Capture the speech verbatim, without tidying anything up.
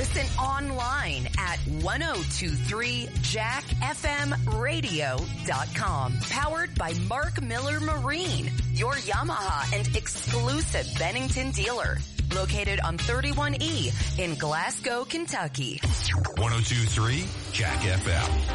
Listen online at ten twenty-three jack f m radio dot com. Powered by Mark Miller Marine, your Yamaha and exclusive Bennington dealer. Located on thirty-one E in Glasgow, Kentucky. ten twenty-three Jack F M.